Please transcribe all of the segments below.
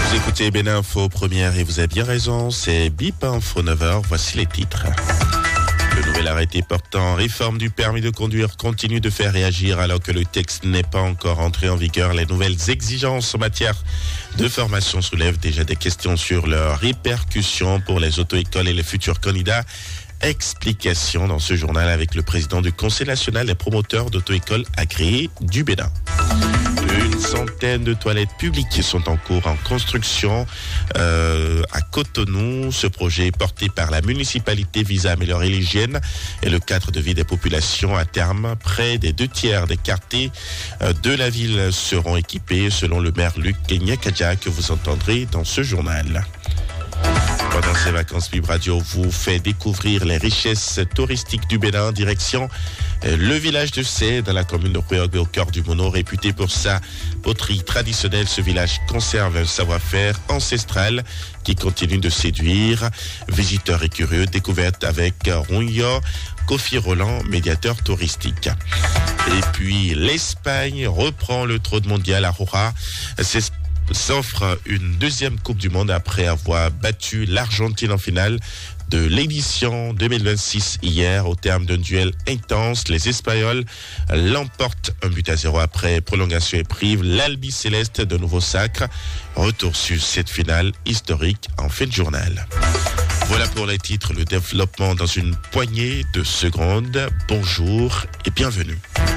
Vous écoutez Bénin Info Première et vous avez bien raison, c'est BIP Info 9h, voici les titres. Le nouvel arrêté portant réforme du permis de conduire continue de faire réagir alors que le texte n'est pas encore entré en vigueur. Les nouvelles exigences en matière de formation soulèvent déjà des questions sur leurs répercussions pour les auto-écoles et les futurs candidats. Explication dans ce journal avec le président du Conseil national des promoteurs d'auto-écoles agréées du Bénin. Une centaine de toilettes publiques sont en cours en construction à Cotonou. Ce projet porté par la municipalité vise à améliorer l'hygiène et le cadre de vie des populations à terme. Près des 2/3 des quartiers de la ville seront équipés selon le maire Luc Nyakadja que vous entendrez dans ce journal. Pendant ces vacances, Bib Radio vous fait découvrir les richesses touristiques du Bénin. Direction le village de Sé, dans la commune de Rouéog, au cœur du Mono. Réputé pour sa poterie traditionnelle, ce village conserve un savoir-faire ancestral qui continue de séduire visiteurs et curieux. Découverte avec Rouyo Kofi Roland, médiateur touristique. Et puis, l'Espagne reprend le trône mondial à Roja. S'offre une deuxième Coupe du Monde après avoir battu l'Argentine en finale de l'édition 2026 hier. Au terme d'un duel intense, les Espagnols l'emportent 1-0 après prolongation et privent l'Albi-Céleste de nouveau sacre. Retour sur cette finale historique en fin de journal. Voilà pour les titres, le développement dans une poignée de secondes. Bonjour et bienvenue.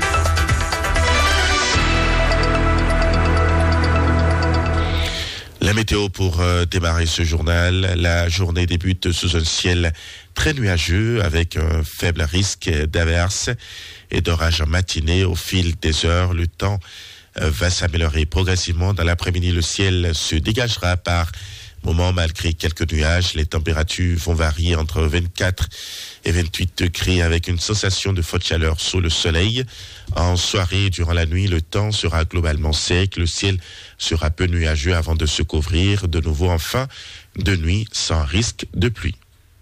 La météo pour démarrer ce journal. La journée débute sous un ciel très nuageux avec un faible risque d'averses et d'orages en matinée. Au fil des heures, le temps va s'améliorer progressivement. Dans l'après-midi, le ciel se dégagera par moments malgré quelques nuages. Les températures vont varier entre 24 et 28 degrés avec une sensation de forte chaleur sous le soleil. En soirée, durant la nuit, le temps sera globalement sec. Le ciel sera peu nuageux avant de se couvrir de nouveau en fin de nuit sans risque de pluie.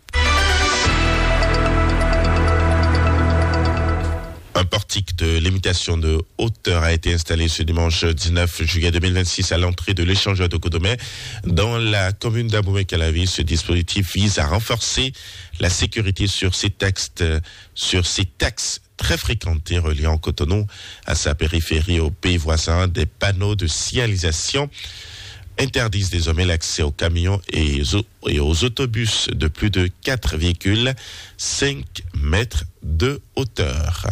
Un portique de limitation de hauteur a été installé ce dimanche 19 juillet 2026 à l'entrée de l'échangeur de Codomé dans la commune d'Aboumé-Calavi. Ce dispositif vise à renforcer la sécurité sur ces taxes très fréquentées reliant Cotonou à sa périphérie au pays voisin. Des panneaux de signalisation interdisent désormais l'accès aux camions et aux autobus de plus de 4 véhicules, 5 mètres de hauteur.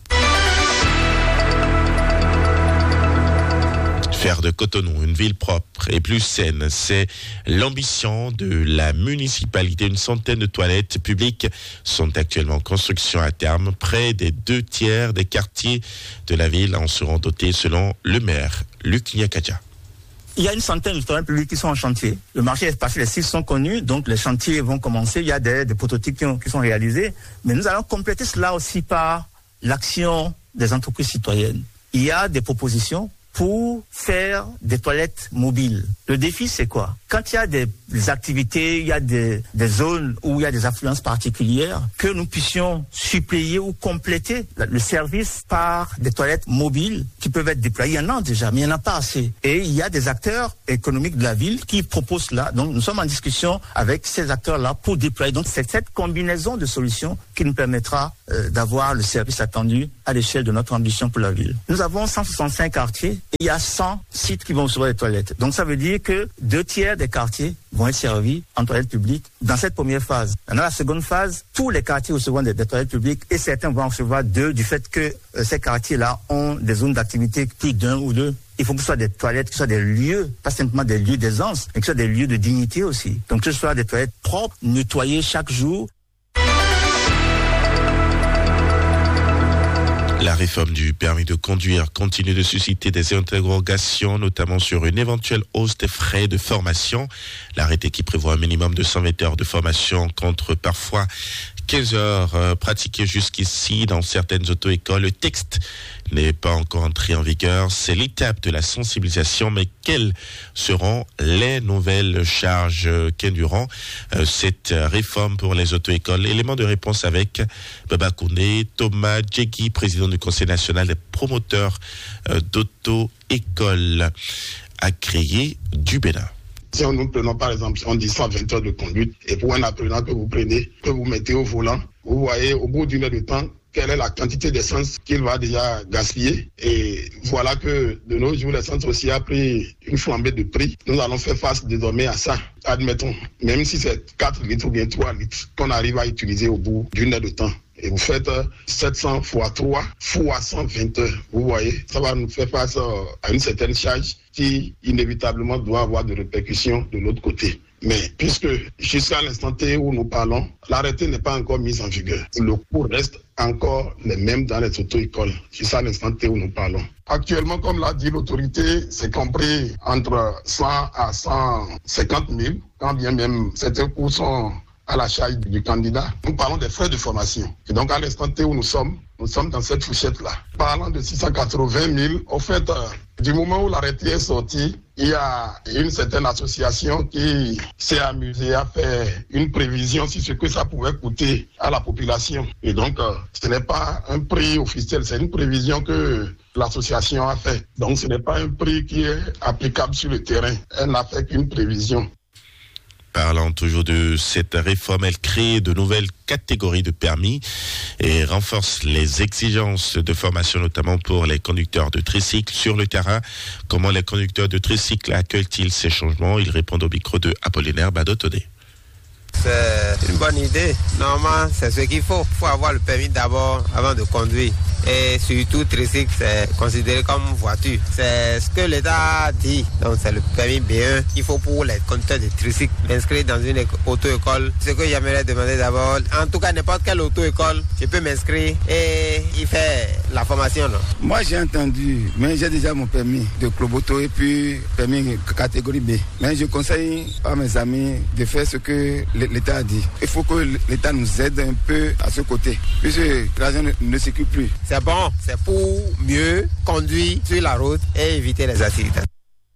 Faire de Cotonou une ville propre et plus saine, c'est l'ambition de la municipalité. Une centaine de toilettes publiques sont actuellement en construction à terme. Près des 2/3 des quartiers de la ville en seront dotés selon le maire Luc Nyakadja. Il y a une centaine de toilettes publiques qui sont en chantier. Le marché est passé, les sites sont connus, donc les chantiers vont commencer. Il y a des prototypes qui sont réalisés. Mais nous allons compléter cela aussi par l'action des entreprises citoyennes. Il y a des propositions pour faire des toilettes mobiles. Le défi, c'est quoi? Quand il y a des activités, il y a des zones où il y a des affluences particulières, que nous puissions suppléer ou compléter le service par des toilettes mobiles qui peuvent être déployées. Il y en a déjà, mais il n'y en a pas assez. Et il y a des acteurs économiques de la ville qui proposent cela. Donc, nous sommes en discussion avec ces acteurs-là pour déployer. Donc, c'est cette combinaison de solutions qui nous permettra d'avoir le service attendu à l'échelle de notre ambition pour la ville. Nous avons 165 quartiers et il y a 100 sites qui vont recevoir des toilettes. Donc, ça veut dire que 2/3 des quartiers vont être servis en toilettes publiques dans cette première phase. Dans la seconde phase, tous les quartiers recevront des toilettes publiques et certains vont en recevoir 2 du fait que ces quartiers-là ont des zones d'activité plus d'1 ou 2. Il faut que ce soit des toilettes, que ce soit des lieux, pas simplement des lieux d'aisance, mais que ce soit des lieux de dignité aussi. Donc que ce soit des toilettes propres, nettoyées chaque jour. La réforme du permis de conduire continue de susciter des interrogations, notamment sur une éventuelle hausse des frais de formation. L'arrêté qui prévoit un minimum de 120 heures de formation contre parfois 15 heures pratiquées jusqu'ici dans certaines auto-écoles. Le texte n'est pas encore entré en vigueur. C'est l'étape de la sensibilisation, mais quelles seront les nouvelles charges qu'endurant cette réforme pour les auto-écoles? Élément de réponse avec Baba Koundé, Thomas Djegui, président du Conseil national des promoteurs d'auto-écoles agréées du Bénin. Si nous prenons par exemple, on dit 120 heures de conduite, et pour un apprenant que vous prenez, que vous mettez au volant, vous voyez au bout d'une heure de temps, quelle est la quantité d'essence qu'il va déjà gaspiller. Et voilà que de nos jours, l'essence aussi a pris une flambée de prix. Nous allons faire face désormais à ça. Admettons, même si c'est 4 litres ou bien 3 litres qu'on arrive à utiliser au bout d'une heure de temps. Et vous faites 700 fois 3 fois 120 heures. Vous voyez, ça va nous faire face à une certaine charge qui inévitablement doit avoir des répercussions de l'autre côté. Mais puisque jusqu'à l'instant T où nous parlons, l'arrêté n'est pas encore mis en vigueur. Le coût reste encore les mêmes dans les auto-écoles jusqu'à l'instant T où nous parlons. Actuellement, comme l'a dit l'autorité, c'est compris entre 100 à 150 000, quand bien même certains coûts sont à la charge du candidat. Nous parlons des frais de formation. Et donc, à l'instant T où nous sommes dans cette fourchette-là. Parlant de 680 000, au fait, du moment où l'arrêté est sorti, il y a une certaine association qui s'est amusée à faire une prévision sur ce que ça pouvait coûter à la population. Et donc, ce n'est pas un prix officiel, c'est une prévision que l'association a fait. Donc, ce n'est pas un prix qui est applicable sur le terrain. Elle n'a fait qu'une prévision. Parlant toujours de cette réforme, elle crée de nouvelles catégories de permis et renforce les exigences de formation, notamment pour les conducteurs de tricycle sur le terrain. Comment les conducteurs de tricycle accueillent-ils ces changements? Ils répondent au micro de Apollinaire Badotodé. C'est une bonne idée. Normalement, c'est ce qu'il faut. Il faut avoir le permis d'abord avant de conduire. Et surtout, tricycle, c'est considéré comme voiture. C'est ce que l'État dit. Donc, c'est le permis B1 qu'il faut pour les conducteurs de tricycle m'inscrire dans une auto-école. Ce que j'aimerais demander d'abord, en tout cas, n'importe quelle auto-école, je peux m'inscrire et y faire la formation. Non? Moi, j'ai entendu, mais j'ai déjà mon permis de Cloboto et puis permis catégorie B. Mais je conseille à mes amis de faire ce que l'État a dit. Il faut que l'État nous aide un peu à ce côté, puisque l'argent ne circule plus. C'est bon, c'est pour mieux conduire sur la route et éviter les accidents.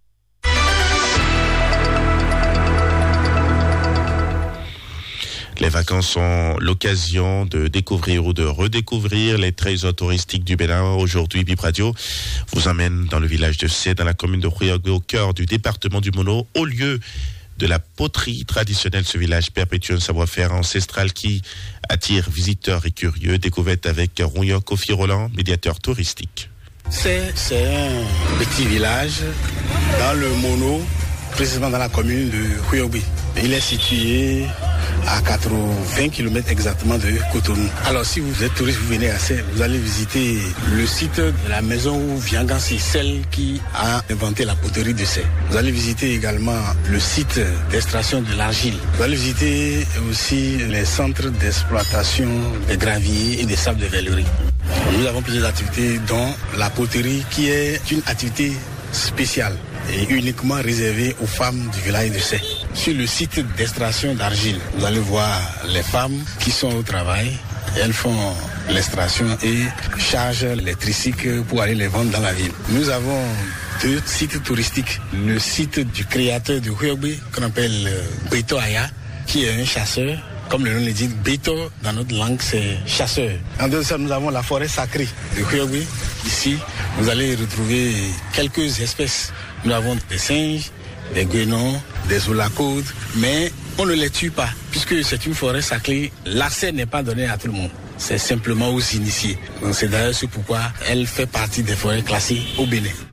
Les vacances sont l'occasion de découvrir ou de redécouvrir les trésors touristiques du Bénin. Aujourd'hui, Bip Radio vous emmène dans le village de Sé, dans la commune de Rouillagué, au cœur du département du Mono, au lieu de la poterie traditionnelle. Ce village perpétue un savoir-faire ancestral qui attire visiteurs et curieux. Découverte avec Rouillon Kofi Roland, médiateur touristique. C'est un petit village dans le Mono, précisément dans la commune de Rouillagué. Il est situé à 80 km exactement de Cotonou. Alors si vous êtes touriste, vous venez à Sé, vous allez visiter le site de la maison où Viangan, c'est celle qui a inventé la poterie de Sé. Vous allez visiter également le site d'extraction de l'argile. Vous allez visiter aussi les centres d'exploitation des graviers et des sables de vellerie. Nous avons plusieurs activités dont la poterie qui est une activité spéciale et uniquement réservé aux femmes du village de Sé. Sur le site d'extraction d'argile, vous allez voir les femmes qui sont au travail. Elles font l'extraction et chargent les tricycles pour aller les vendre dans la ville. Nous avons 2 sites touristiques. Le site du créateur de Rouillagué, qu'on appelle Beto Aya, qui est un chasseur. Comme le nom le dit, Beto, dans notre langue, c'est chasseur. En dehors de ça, nous avons la forêt sacrée de Rouillagué. Ici, vous allez retrouver quelques espèces. Nous avons des singes, des guénons, des oulacaudes, mais on ne les tue pas, puisque c'est une forêt sacrée. L'accès n'est pas donné à tout le monde. C'est simplement aux initiés. Donc c'est d'ailleurs ce pourquoi elle fait partie des forêts classées au Bénin.